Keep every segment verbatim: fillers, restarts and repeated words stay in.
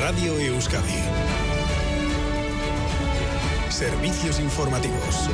Radio Euskadi. Servicios informativos.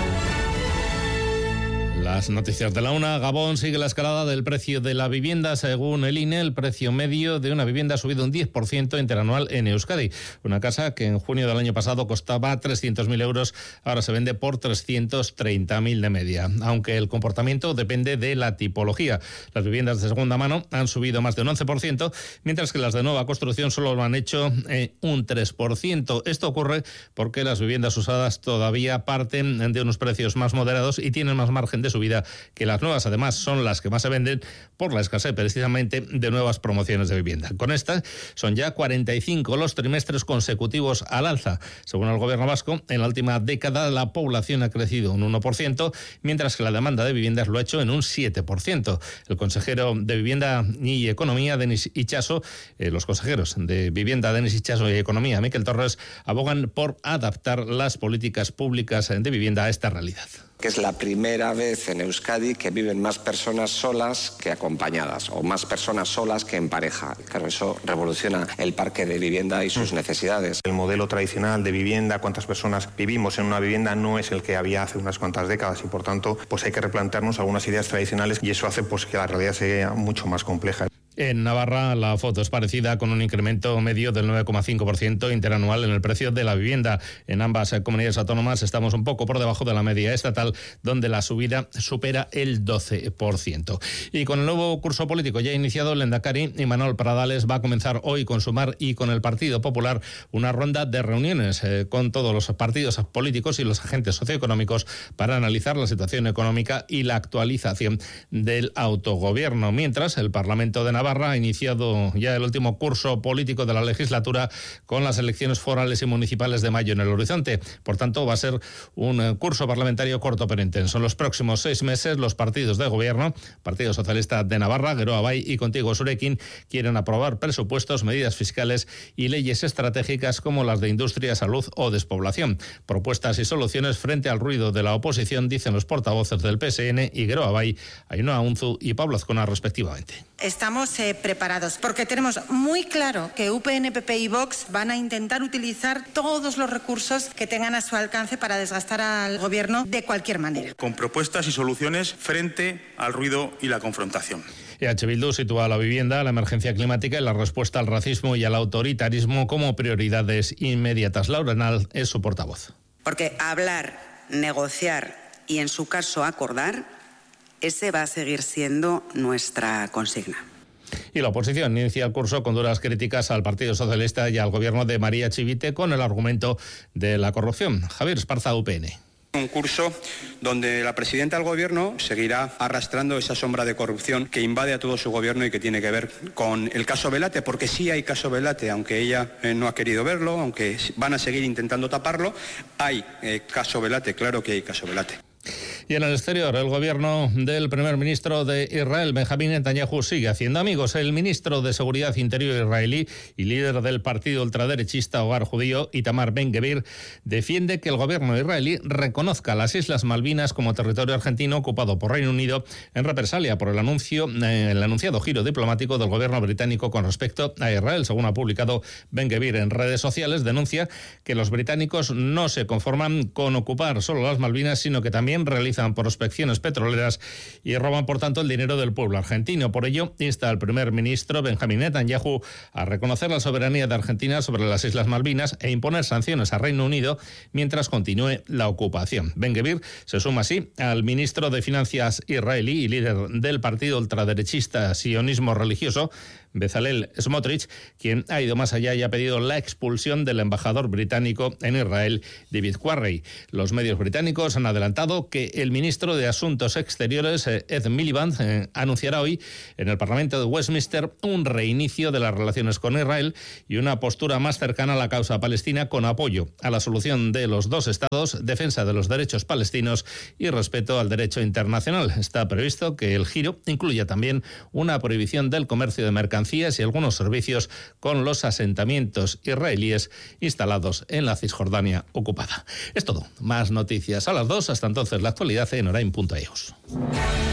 Las noticias de la una. Gabón sigue la escalada del precio de la vivienda. Según el I N E, el precio medio de una vivienda ha subido un diez por ciento interanual en Euskadi. Una casa que en junio del año pasado costaba trescientos mil euros, ahora se vende por trescientos treinta mil de media. Aunque el comportamiento depende de la tipología. Las viviendas de segunda mano han subido más de un once por ciento, mientras que las de nueva construcción solo lo han hecho eh, un tres por ciento. Esto ocurre porque las viviendas usadas todavía parten de unos precios más moderados y tienen más margen de subida que las nuevas. Además, son las que más se venden por la escasez precisamente de nuevas promociones de vivienda. Con estas son ya cuarenta y cinco los trimestres consecutivos al alza. Según el gobierno vasco, en la última década la población ha crecido un uno por ciento, mientras que la demanda de viviendas lo ha hecho en un siete por ciento. El consejero de Vivienda y Economía, Denis Itxaso, eh, los consejeros de Vivienda, Denis Itxaso, y Economía, Miquel Torres, abogan por adaptar las políticas públicas de vivienda a esta realidad. Que es la primera vez en Euskadi que viven más personas solas que acompañadas, o más personas solas que en pareja. Claro, eso revoluciona el parque de vivienda y sus necesidades. El modelo tradicional de vivienda, cuántas personas vivimos en una vivienda, no es el que había hace unas cuantas décadas y, por tanto, pues hay que replantearnos algunas ideas tradicionales y eso hace pues que la realidad sea mucho más compleja. En Navarra la foto es parecida, con un incremento medio del nueve coma cinco por ciento interanual en el precio de la vivienda. En ambas comunidades autónomas estamos un poco por debajo de la media estatal, donde la subida supera el doce por ciento. Y con el nuevo curso político ya iniciado, el lehendakari Imanol Pradales va a comenzar hoy con Sumar y con el Partido Popular una ronda de reuniones eh, con todos los partidos políticos y los agentes socioeconómicos para analizar la situación económica y la actualización del autogobierno. Mientras, el Parlamento de Navarra Navarra ha iniciado ya el último curso político de la legislatura con las elecciones forales y municipales de mayo en el horizonte. Por tanto, va a ser un curso parlamentario corto pero intenso. En los próximos seis meses, los partidos de gobierno, Partido Socialista de Navarra, Geroa Bai y Contigo Zurekin, quieren aprobar presupuestos, medidas fiscales y leyes estratégicas como las de industria, salud o despoblación. Propuestas y soluciones frente al ruido de la oposición, dicen los portavoces del P S N y Geroa Bai, Ainhoa Unzu y Pablo Azcona, respectivamente. Estamos eh, preparados porque tenemos muy claro que U P N, P P y Vox van a intentar utilizar todos los recursos que tengan a su alcance para desgastar al gobierno de cualquier manera. Con propuestas y soluciones frente al ruido y la confrontación. E H Bildu sitúa la vivienda, la emergencia climática y la respuesta al racismo y al autoritarismo como prioridades inmediatas. Laura Nal es su portavoz. Porque hablar, negociar y, en su caso, acordar, ese va a seguir siendo nuestra consigna. Y la oposición inicia el curso con duras críticas al Partido Socialista y al gobierno de María Chivite con el argumento de la corrupción. Javier Esparza, U P N. Un curso donde la presidenta del gobierno seguirá arrastrando esa sombra de corrupción que invade a todo su gobierno y que tiene que ver con el caso Belate, porque sí hay caso Belate, aunque ella eh, no ha querido verlo, aunque van a seguir intentando taparlo, hay eh, caso Belate, claro que hay caso Belate. Y en el exterior, el gobierno del primer ministro de Israel, Benjamín Netanyahu, sigue haciendo amigos. El ministro de Seguridad Interior israelí y líder del partido ultraderechista Hogar Judío, Itamar Ben-Gvir, defiende que el gobierno israelí reconozca las Islas Malvinas como territorio argentino ocupado por Reino Unido en represalia por el anuncio, eh, el anunciado giro diplomático del gobierno británico con respecto a Israel. Según ha publicado Ben-Gvir en redes sociales, denuncia que los británicos no se conforman con ocupar solo las Malvinas, sino que también realizan prospecciones petroleras y roban, por tanto, el dinero del pueblo argentino. Por ello, insta al primer ministro Benjamín Netanyahu a reconocer la soberanía de Argentina sobre las Islas Malvinas e imponer sanciones a Reino Unido mientras continúe la ocupación. Ben-Gvir se suma así al ministro de Finanzas israelí y líder del partido ultraderechista sionismo religioso, Bezalel Smotrich, quien ha ido más allá y ha pedido la expulsión del embajador británico en Israel, David Quarrey. Los medios británicos han adelantado que el ministro de Asuntos Exteriores, Ed Miliband, eh, anunciará hoy en el Parlamento de Westminster un reinicio de las relaciones con Israel y una postura más cercana a la causa palestina, con apoyo a la solución de los dos estados, defensa de los derechos palestinos y respeto al derecho internacional. Está previsto que el giro incluya también una prohibición del comercio de mercancías y algunos servicios con los asentamientos israelíes instalados en la Cisjordania ocupada. Es todo. Más noticias a las dos. Hasta entonces, la actualidad en orain punto e u s.